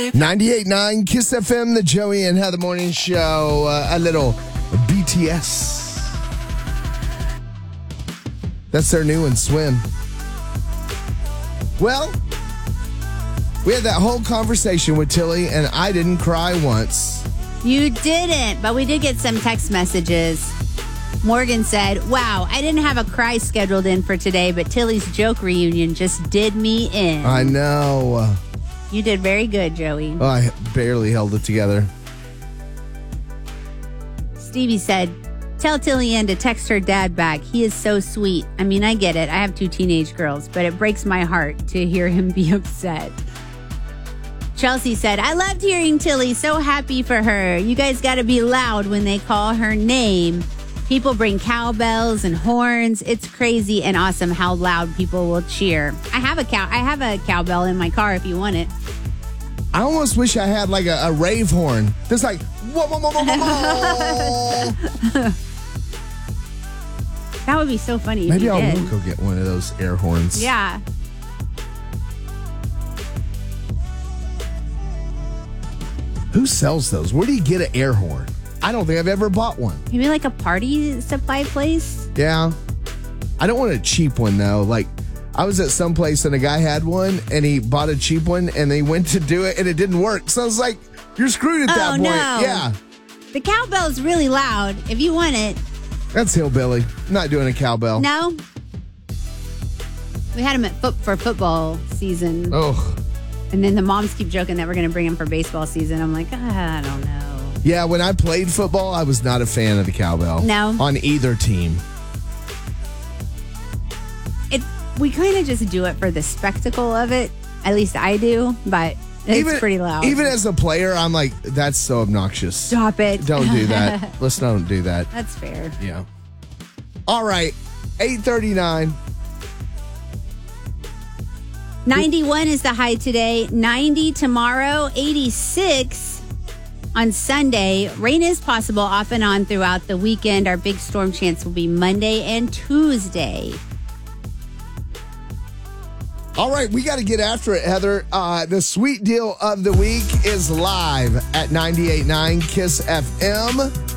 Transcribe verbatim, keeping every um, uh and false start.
live. ninety-eight point nine Kiss F M, the Joey and Heather Morning Show. Uh, a little B T S. That's their new one, Swim. Well, we had that whole conversation with Tilly, and I didn't cry once. You didn't, but we did get some text messages. Morgan said, wow, I didn't have a cry scheduled in for today, but Tilly's joke reunion just did me in. I know. You did very good, Joey. Oh, I barely held it together. Stevie said, tell Tilly Ann to text her dad back. He is so sweet. I mean, I get it. I have two teenage girls, but it breaks my heart to hear him be upset. Chelsea said, I loved hearing Tilly. So happy for her. You guys got to be loud when they call her name. People bring cowbells and horns. It's crazy and awesome how loud people will cheer. I have a cow. I have a cowbell in my car if you want it. I almost wish I had like a, a rave horn. That's like, whoa, whoa, whoa, whoa, whoa, whoa. That would be so funny. Maybe if you I did. will go get one of those air horns. Yeah. Who sells those? Where do you get an air horn? I don't think I've ever bought one. Maybe like a party supply place. Yeah. I don't want a cheap one, though. Like, I was at some place and a guy had one and he bought a cheap one and they went to do it and it didn't work. So I was like, you're screwed at that Oh, point. no. Yeah. The cowbell is really loud. If you want it. That's hillbilly. I'm not doing a cowbell. No. We had them at foot for football season. Oh. And then the moms keep joking that we're going to bring them for baseball season. I'm like, ah, I don't know. Yeah, when I played football, I was not a fan of the cowbell. No. On either team. It, we kind of just do it for the spectacle of it. At least I do, but it's even, pretty loud. Even as a player, I'm like, that's so obnoxious. Stop it. Don't do that. Let's don't do that. That's fair. Yeah. All right. eight thirty-nine. ninety-one is the high today. ninety tomorrow. eighty-six on Sunday. Rain is possible off and on throughout the weekend. Our big storm chance will be Monday and Tuesday. All right, we got to get after it, Heather. Uh, the sweet deal of the week is live at ninety-eight point nine Kiss F M.